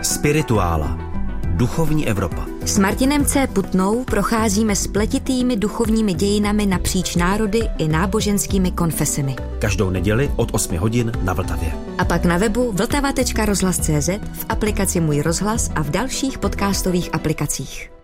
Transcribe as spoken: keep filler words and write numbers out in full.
Spirituála. Duchovní Evropa. S Martinem C. Putnou procházíme spletitými duchovními dějinami napříč národy i náboženskými konfesemi. Každou neděli od osmi hodin na Vltavě. A pak na webu vltava tečka rozhlas tečka cé zet, v aplikaci Můj rozhlas a v dalších podcastových aplikacích.